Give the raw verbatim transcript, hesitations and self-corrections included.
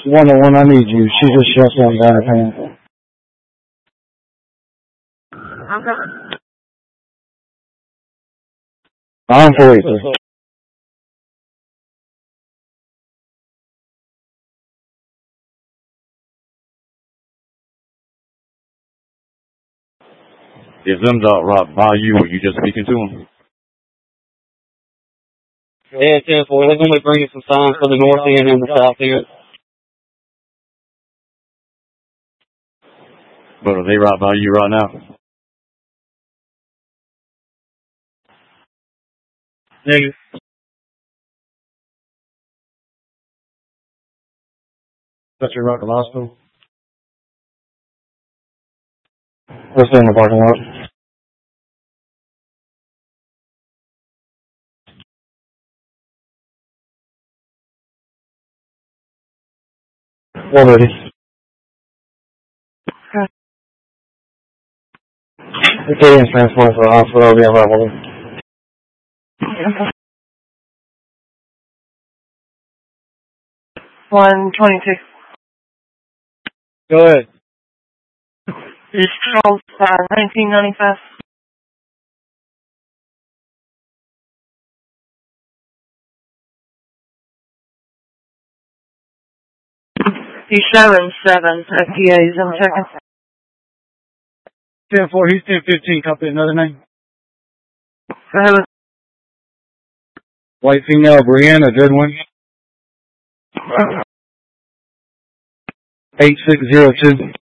one oh one, I need you. She just shut down down her pants. I'm coming. I'm for it, sir. If them dog robbed by you, were you just speaking to them? Yeah, ten four. They're going to be bringing some signs for the north end and the south end. But are they right by you right now? Negative. That's your route to hospital? Let's stay in the parking lot. We're ready. The Canadian transport for the hospital will be available. one twenty-six. Go ahead. It's Charles, uh, nineteen ninety-five. He's showing seven F P As. I'm checking. ten four, he's ten fifteen. Copy another name. Seven. White female, Brianna, good one. eight six zero two.